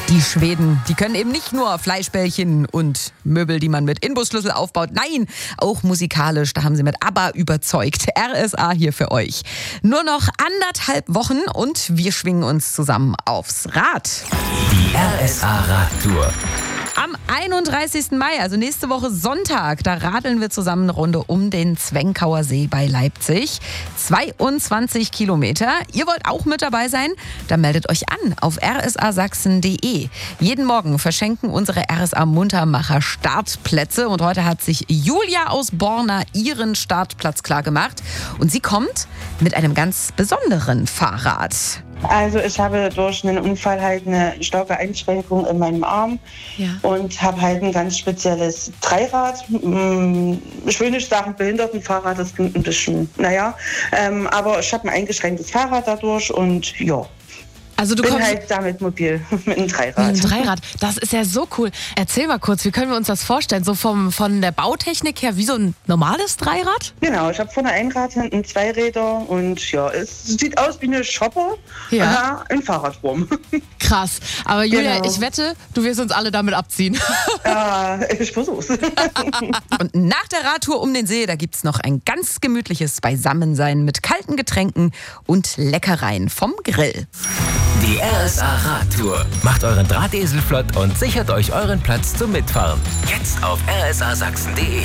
Die Schweden, die können eben nicht nur Fleischbällchen und Möbel, die man mit Inbusschlüssel aufbaut. Nein, auch musikalisch, da haben sie mit ABBA überzeugt. RSA hier für euch. Nur noch 1,5 Wochen und wir schwingen uns zusammen aufs Rad. Die RSA-Radtour. Am 31. Mai, also nächste Woche Sonntag, da radeln wir zusammen eine Runde um den Zwenkauer See bei Leipzig. 22 Kilometer. Ihr wollt auch mit dabei sein? Dann meldet euch an auf rsasachsen.de. Jeden Morgen verschenken unsere RSA-Muntermacher Startplätze. Und heute hat sich Julia aus Borna ihren Startplatz klargemacht. Und sie kommt mit einem ganz besonderen Fahrrad. Also ich habe durch einen Unfall halt eine starke Einschränkung in meinem Arm und habe halt ein ganz spezielles Dreirad. Ich will nicht sagen Behindertenfahrrad, das klingt ein bisschen, aber ich habe ein eingeschränktes Fahrrad dadurch und ja. Also du bin kommst halt damit mobil mit einem Dreirad. mit einem Dreirad. Das ist ja so cool. Erzähl mal kurz, wie können wir uns das vorstellen? So von der Bautechnik her wie so ein normales Dreirad? Genau, ich habe vorne ein Rad, hinten 2 Räder und ja, es sieht aus wie eine Shopper in Fahrradform. Krass. Aber Julia, Genau. ich wette, du wirst uns alle damit abziehen. Ja, ich versuch's. Und nach der Radtour um den See, da gibt's noch ein ganz gemütliches Beisammensein mit kalten Getränken und Leckereien vom Grill. Die RSA-Radtour. Macht euren Drahtesel flott und sichert euch euren Platz zum Mitfahren. Jetzt auf rsasachsen.de.